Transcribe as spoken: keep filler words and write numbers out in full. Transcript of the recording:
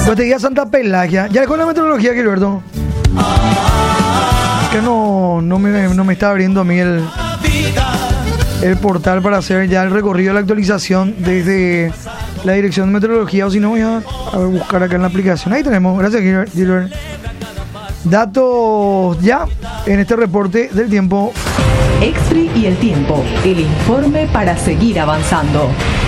Yo te diría Santa Pelagia. Ya con la meteorología, Gilberto. Que no, no, me, no me está abriendo a mí el, el portal para hacer ya el recorrido de la actualización desde la dirección de meteorología. O si no, voy a, a buscar acá en la aplicación. Ahí tenemos. Gracias, Gilbert. Datos ya en este reporte del tiempo. Extreme y el tiempo. El informe para seguir avanzando.